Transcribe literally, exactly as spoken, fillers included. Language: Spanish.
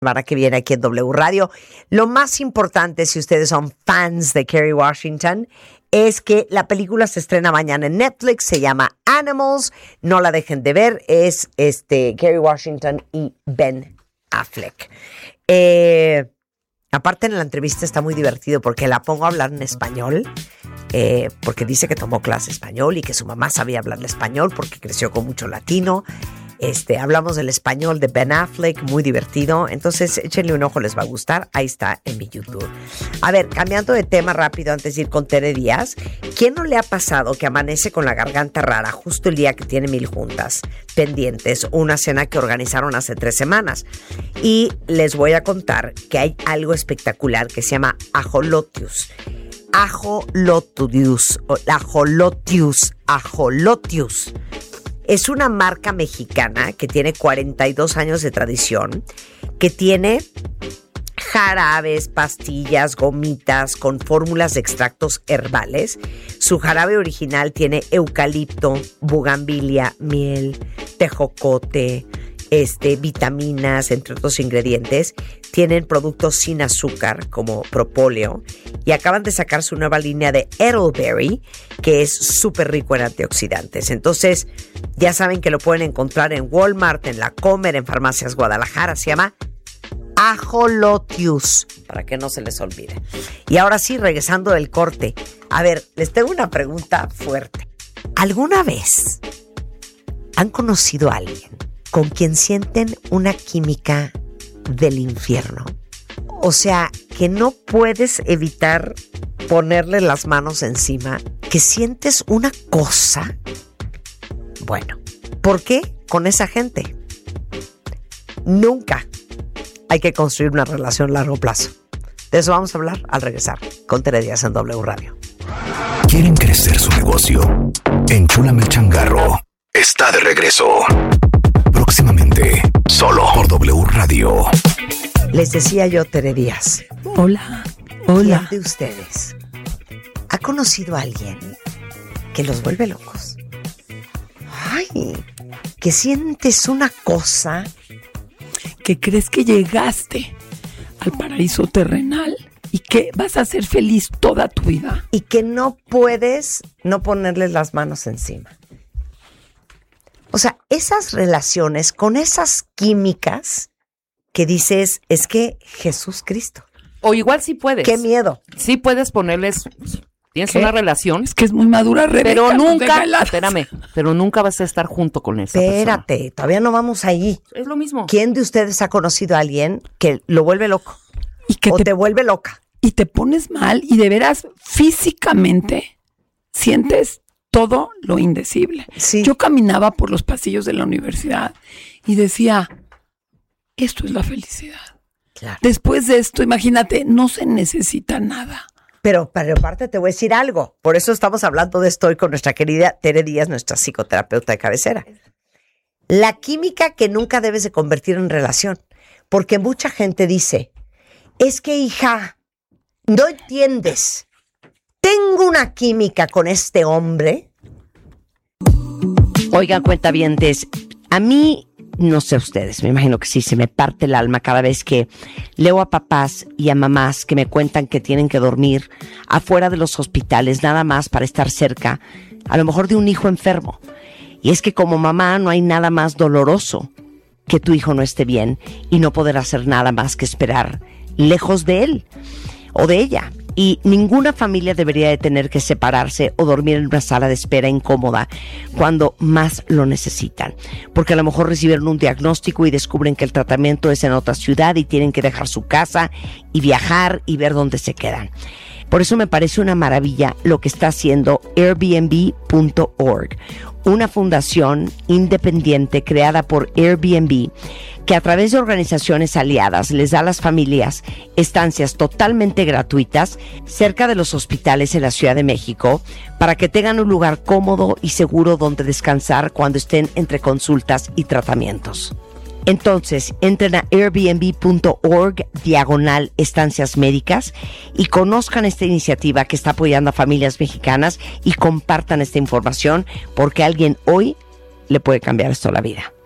semana que viene aquí en W Radio. Lo más importante, si ustedes son fans de Kerry Washington, es que la película se estrena mañana en Netflix, se llama Animals, no la dejen de ver, es este Kerry Washington y Ben Affleck. Eh, aparte en la entrevista está muy divertido porque la pongo a hablar en español, eh, porque dice que tomó clase español y que su mamá sabía hablarle español porque creció con mucho latino. Este, hablamos del español de Ben Affleck, muy divertido. Entonces, échenle un ojo, les va a gustar. Ahí está en mi YouTube. A ver, cambiando de tema rápido antes de ir con Tere Díaz. ¿Quién no le ha pasado que amanece con la garganta rara justo el día que tiene mil juntas pendientes? Una cena que organizaron hace tres semanas. Y les voy a contar que hay algo espectacular que se llama ajolotius. Ajolotius. Ajolotius. Ajolotius. Es una marca mexicana que tiene cuarenta y dos años de tradición, que tiene jarabes, pastillas, gomitas con fórmulas de extractos herbales. Su jarabe original tiene eucalipto, bugambilia, miel, tejocote, este, vitaminas, entre otros ingredientes. Tienen productos sin azúcar, como propóleo, y acaban de sacar su nueva línea de Elderberry, que es súper rico en antioxidantes. Entonces, ya saben que lo pueden encontrar en Walmart, en La Comer, en Farmacias Guadalajara. Se llama Ajolotius, para que no se les olvide. Y ahora sí, regresando del corte. A ver, les tengo una pregunta fuerte. ¿Alguna vez han conocido a alguien con quien sienten una química del infierno? O sea, que no puedes evitar ponerle las manos encima, que sientes una cosa. Bueno, ¿por qué con esa gente? Nunca hay que construir una relación a largo plazo. De eso vamos a hablar al regresar con Tere Díaz en W Radio. ¿Quieren crecer su negocio? Enchúlame el changarro. Está de regreso. Próximamente, solo por W Radio. Les decía yo, Tere Díaz. Hola, hola. ¿Quién de ustedes ha conocido a alguien que los vuelve locos? Ay, que sientes una cosa. Que crees que llegaste al paraíso terrenal y que vas a ser feliz toda tu vida. Y que no puedes no ponerles las manos encima. O sea, esas relaciones con esas químicas que dices, es que Jesús Cristo. O igual sí puedes. ¡Qué miedo! Sí puedes ponerles, tienes ¿Qué? Una relación. Es que es muy madura, Rebeca. Pero no nunca, espérame, pero nunca vas a estar junto con esa Espérate, persona. todavía no vamos ahí. Es lo mismo. ¿Quién de ustedes ha conocido a alguien que lo vuelve loco? Y que o te, te, te vuelve loca. Y te pones mal y de veras físicamente sientes todo lo indecible. Sí. Yo caminaba por los pasillos de la universidad y decía, esto es la felicidad. Claro. Después de esto, imagínate, no se necesita nada. Pero, pero aparte te voy a decir algo. Por eso estamos hablando de esto hoy con nuestra querida Tere Díaz, nuestra psicoterapeuta de cabecera. La química que nunca debes de convertir en relación. Porque mucha gente dice, es que hija, no entiendes. Tengo una química con este hombre. Oigan, cuentavientes, a mí, no sé ustedes, me imagino que sí, se me parte el alma cada vez que leo a papás y a mamás que me cuentan que tienen que dormir afuera de los hospitales nada más para estar cerca, a lo mejor de un hijo enfermo. Y es que como mamá no hay nada más doloroso que tu hijo no esté bien y no poder hacer nada más que esperar lejos de él o de ella. Y ninguna familia debería de tener que separarse o dormir en una sala de espera incómoda cuando más lo necesitan. Porque a lo mejor recibieron un diagnóstico y descubren que el tratamiento es en otra ciudad y tienen que dejar su casa y viajar y ver dónde se quedan. Por eso me parece una maravilla lo que está haciendo Airbnb punto org, una fundación independiente creada por Airbnb que a través de organizaciones aliadas les da a las familias estancias totalmente gratuitas cerca de los hospitales en la Ciudad de México para que tengan un lugar cómodo y seguro donde descansar cuando estén entre consultas y tratamientos. Entonces, entren a airbnb punto org diagonal estancias médicas y conozcan esta iniciativa que está apoyando a familias mexicanas y compartan esta información porque a alguien hoy le puede cambiar esto la vida.